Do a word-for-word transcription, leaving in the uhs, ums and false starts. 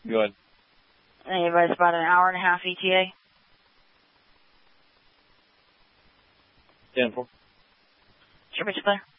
Go ahead. Anybody's about an hour and a half E T A. ten four. Sure, Mister Claire.